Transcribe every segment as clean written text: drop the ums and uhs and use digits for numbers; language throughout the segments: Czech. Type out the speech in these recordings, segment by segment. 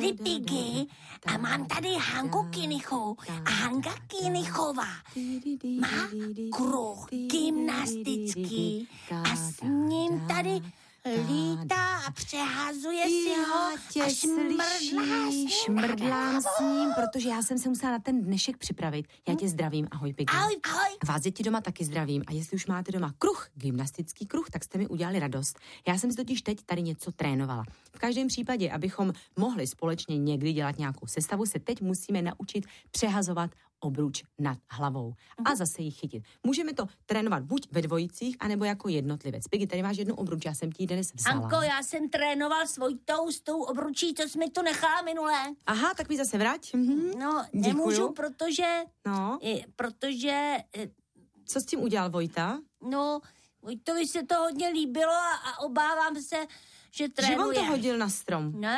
tady Piggy a mám tady Hanku Kinichu a Hanka Kinichová má kruh gymnastický a s ním tady lítá a přehazuje si ho a šmrdlám s ním, protože já jsem se musela na ten dnešek připravit. Já tě zdravím, ahoj Piggy. Ahoj. A vás děti doma taky zdravím. A jestli už máte doma kruh, gymnastický kruh, tak jste mi udělali radost. Já jsem si totiž teď tady něco trénovala. V každém případě, abychom mohli společně někdy dělat nějakou sestavu, se teď musíme naučit přehazovat obruč nad hlavou a zase ji chytit. Můžeme to trénovat buď ve dvojicích, anebo jako jednotlivec. Piggy, tady máš jednu obruč, já jsem ti ji dnes vzala. Anko, já jsem trénoval svojitou s tou obručí, co jsi mi tu nechala minule. Aha, tak mi zase vrať. No, nemůžu, protože... Co s tím udělal Vojta? No, Vojtovi se to hodně líbilo a obávám se, že trénuje. Že on to hodil na strom? Ne,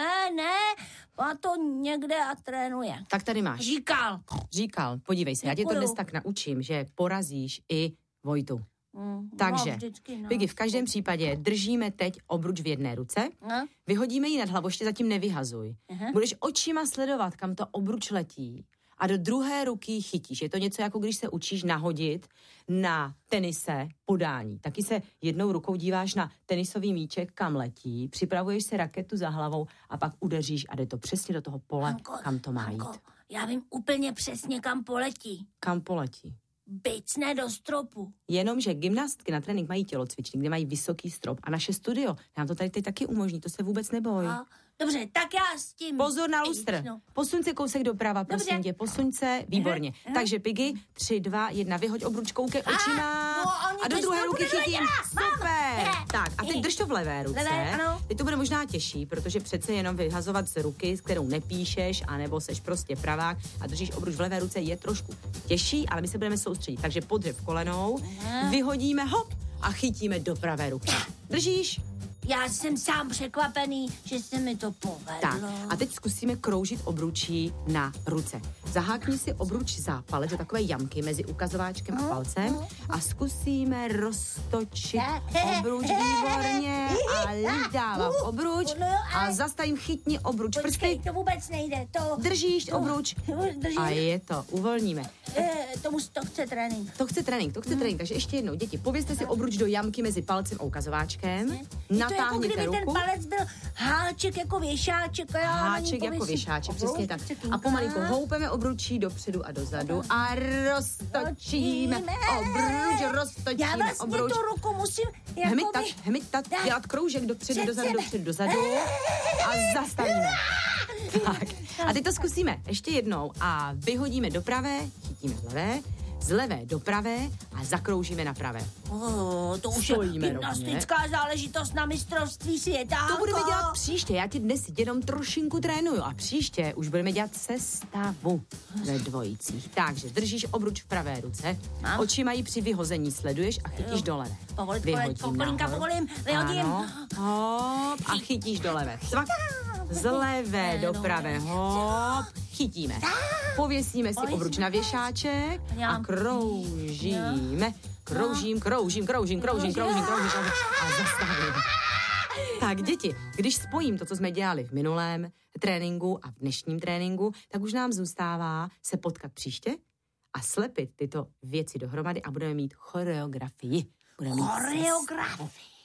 má to někde a trénuje. Tak tady máš. Říkal, podívej se, Děkuju. já tě to dnes tak naučím, že porazíš i Vojtu. Takže, Piggy, v každém případě držíme teď obruč v jedné ruce, vyhodíme ji nad hlavu, ještě zatím nevyhazuj. Budeš očima sledovat, kam to obruč letí a do druhé ruky ji chytíš. Je to něco jako když se učíš nahodit na tenise podání. Taky se jednou rukou díváš na tenisový míček, kam letí, připravuješ si raketu za hlavou a pak udeříš a jde to přesně do toho pole, kam to má jít. Já vím úplně přesně, kam poletí. Kam poletí? Bejcne do stropu. Jenomže gymnastky na trénink mají tělocvičny, kde mají vysoký strop a naše studio nám to tady teď taky umožní, to se vůbec neboj. Dobře, tak já s tím... Pozor na lustr. Posuň se kousek doprava, prosím tě, posuň se, výborně. Takže Piggy, 3, 2, 1, vyhoď obruč, koukej očima a do druhé ruky chytím. Super. Tak a teď drž to v levé ruce. Teď to bude možná těžší, protože přece jenom vyhazovat z ruky, s kterou nepíšeš, anebo seš prostě pravák a držíš obruč v levé ruce je trošku těžší, ale my se budeme soustředit. Takže podřev kolenou, vyhodíme hop a chytíme do pravé ruky. Držíš? Já jsem sám překvapený, že se mi to povedlo. Tak, a teď zkusíme kroužit obručí na ruce. Zahákni si obruč za palec, do takové jamky mezi ukazováčkem a palcem a zkusíme roztočit obruč výborně a dávám obruč a zastavím, chytni obruč prsty. To vůbec nejde, to... Držíš obruč a je to, uvolníme. To chce trénink. To chce trénink, takže ještě jednou, děti, povězte si obruč do jamky mezi palcem a ukazováčkem. Natáhněte ruku. Jako ten palec byl háček jako věšáček. Háček jako věšáček, přesně tak. A pomalinku houpeme obručí dopředu a dozadu a roztočíme obruč, Já vlastně tu ruku musím hemitat, dělat kroužek dopředu, dozadu a zastavíme. Tak. A teď to zkusíme ještě jednou a vyhodíme do pravé, chytíme z levé, z levé do pravé a zakroužíme na pravé. To už je gymnastická záležitost na mistrovství světa. To budeme dělat příště, já ti dnes jenom trošinku trénuju a příště už budeme dělat sestavu ve dvojicích. Takže držíš obruč v pravé ruce, oči mají při vyhození, sleduješ a chytíš do levé. Povolím, vyhodím. Hop, a chytíš do levé. Z levé do pravé, hop, chytíme. Pověsíme si obruč na věšáček a kroužíme. Kroužím a zastavíme. Tak děti, když spojím to, co jsme dělali v minulém tréninku a v dnešním tréninku, tak už nám zůstává se potkat příště a slepit tyto věci dohromady a budeme mít choreografii. Choreografii.